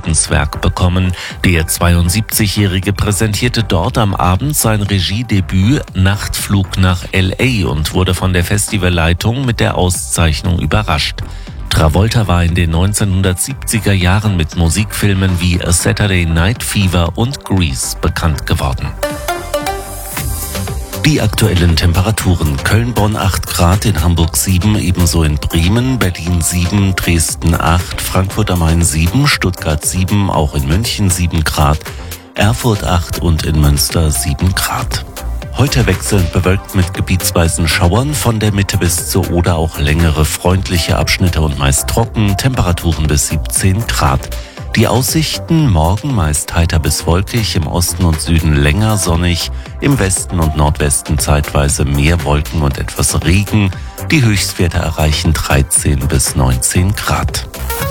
Lebenswerk bekommen. Der 72-Jährige präsentierte dort am Abend sein Regiedebüt Nachtflug nach L.A. und wurde von der Festivalleitung mit der Auszeichnung überrascht. Travolta war in den 1970er Jahren mit Musikfilmen wie A Saturday Night Fever und Grease bekannt geworden. Die aktuellen Temperaturen: Köln-Bonn 8 Grad, in Hamburg 7, ebenso in Bremen, Berlin 7, Dresden 8, Frankfurt am Main 7, Stuttgart 7, auch in München 7 Grad, Erfurt 8 und in Münster 7 Grad. Heute wechselnd bewölkt mit gebietsweisen Schauern, von der Mitte bis zur Oder auch längere freundliche Abschnitte und meist trocken, Temperaturen bis 17 Grad. Die Aussichten: morgen meist heiter bis wolkig, im Osten und Süden länger sonnig, im Westen und Nordwesten zeitweise mehr Wolken und etwas Regen. Die Höchstwerte erreichen 13 bis 19 Grad.